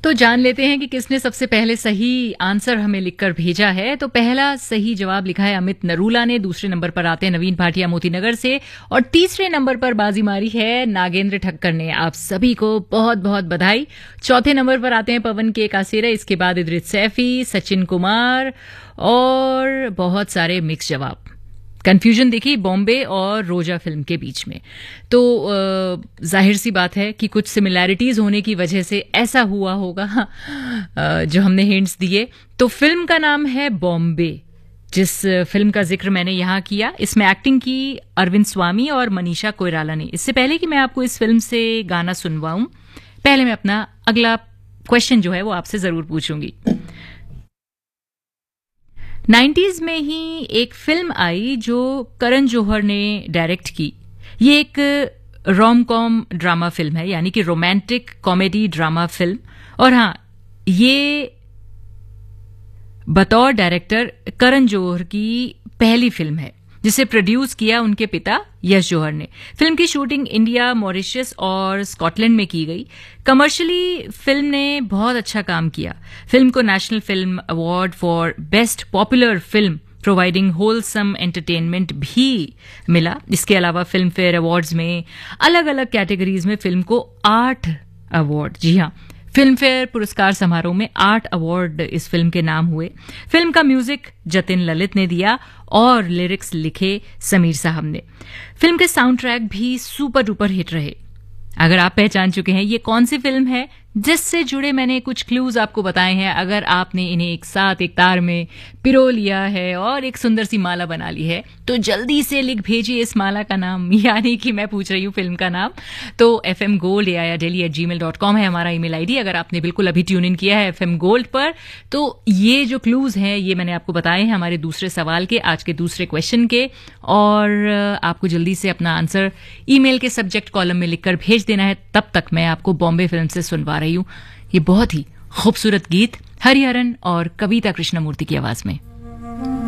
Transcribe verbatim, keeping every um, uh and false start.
तो जान लेते हैं कि किसने सबसे पहले सही आंसर हमें लिखकर भेजा है। तो पहला सही जवाब लिखा है अमित नरूला ने, दूसरे नंबर पर आते हैं नवीन भाटिया मोतीनगर से, और तीसरे नंबर पर बाजी मारी है नागेंद्र ठक्कर ने। आप सभी को बहुत बहुत बधाई। चौथे नंबर पर आते हैं पवन के कासेरा, इसके बाद इदरिस सैफी, सचिन कुमार और बहुत सारे मिक्स जवाब। कंफ्यूजन देखी बॉम्बे और रोजा फिल्म के बीच में। तो जाहिर सी बात है कि कुछ सिमिलैरिटीज होने की वजह से ऐसा हुआ होगा जो हमने हिंट्स दिए। तो फिल्म का नाम है बॉम्बे, जिस फिल्म का जिक्र मैंने यहाँ किया। इसमें एक्टिंग की अरविंद स्वामी और मनीषा कोइराला ने। इससे पहले कि मैं आपको इस फिल्म से गाना सुनवाऊं, पहले मैं अपना अगला क्वेश्चन जो है वो आपसे जरूर पूछूंगी। नाइन्टीज में ही एक फिल्म आई जो करण जौहर ने डायरेक्ट की। ये एक रोम कॉम ड्रामा फिल्म है, यानी कि रोमांटिक कॉमेडी ड्रामा फिल्म। और हाँ, ये बतौर डायरेक्टर करण जौहर की पहली फिल्म है, जिसे प्रोड्यूस किया उनके पिता यश जौहर ने। फिल्म की शूटिंग इंडिया, मॉरिशस और स्कॉटलैंड में की गई। कमर्शियली फिल्म ने बहुत अच्छा काम किया। फिल्म को national film award for best popular film providing wholesome entertainment भी मिला। इसके अलावा फिल्म फेयर अवार्ड्स में अलग अलग कैटेगरीज में फिल्म को आठ अवार्ड, जी हाँ, फिल्म फेयर पुरस्कार समारोह में आठ अवार्ड इस फिल्म के नाम हुए। फिल्म का म्यूजिक जतिन ललित ने दिया और लिरिक्स लिखे समीर साहब ने। फिल्म के साउंड ट्रैक भी सुपर डुपर हिट रहे। अगर आप पहचान चुके हैं ये कौन सी फिल्म है, जिससे जुड़े मैंने कुछ क्लूज आपको बताए हैं, अगर आपने इन्हें एक साथ एक तार में पिरो लिया है और एक सुंदर सी माला बना ली है, तो जल्दी से लिख भेजिए इस माला का नाम, यानी कि मैं पूछ रही हूँ फिल्म का नाम। तो एफ एम गोल्ड या डेली एट जी मेल डॉट कॉम है हमारा ईमेल आईडी। अगर आपने बिल्कुल अभी ट्यून इन किया है एफ एम गोल्ड पर, तो ये जो क्लूज हैं ये मैंने आपको बताए हैं हमारे दूसरे सवाल के, आज के दूसरे क्वेश्चन के। और आपको जल्दी से अपना आंसर ईमेल के सब्जेक्ट कॉलम में लिखकर भेज देना है। तब तक मैं आपको बॉम्बे फिल्म से सुनवा रही हूँ ये बहुत ही खूबसूरत गीत हरिहरन और कविता कृष्णमूर्ति की आवाज में।